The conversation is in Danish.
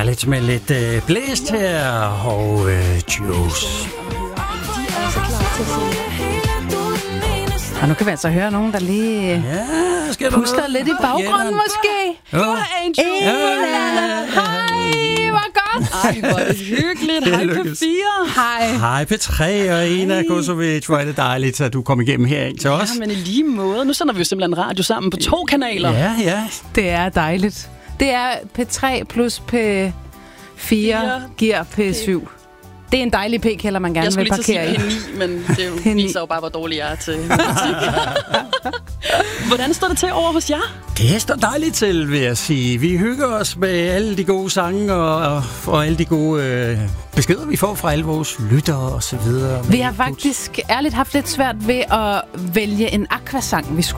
dejligt med lidt blæst her og juice. Og nu kan vi altså høre nogen, der lige puster lidt i baggrunden måske. Hej, hvor godt. Ej, hvor er det hyggeligt. Hej P4. Hej. Hej P3 og Ina Kosovic. Hvor er det dejligt, at du kom igennem herind til os. Ja, men i lige måde. Nu sender vi jo simpelthen radio sammen på 2 kanaler. Ja. Det er dejligt. Det er P3 plus P4 giver P7. Det er en dejlig P-kælder, man gerne vil parkere i. Jeg skulle lige til at sige P9, men det viser jo bare, hvor dårlig jeg er til matematik. Hvordan står det til over hos jer? Det står dejligt til, vil jeg sige. Vi hygger os med alle de gode sange og alle de gode beskeder, vi får fra alle vores lyttere og så videre. Vi har faktisk ærligt haft lidt svært ved at vælge en aquasang, vi skulle